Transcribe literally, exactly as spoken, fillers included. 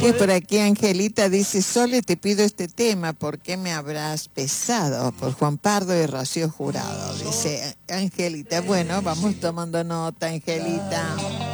Y por aquí Angelita dice, Sole, te pido este tema, ¿por qué me habrás pesado? Por Juan Pardo y Rocío Jurado, dice Angelita. Bueno, vamos tomando nota, Angelita.